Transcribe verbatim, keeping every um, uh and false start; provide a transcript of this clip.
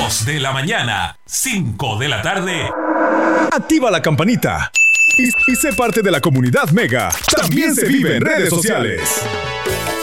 dos de la mañana, cinco de la tarde. Activa la campanita y, y sé parte de la comunidad Mega. También se vive en redes sociales.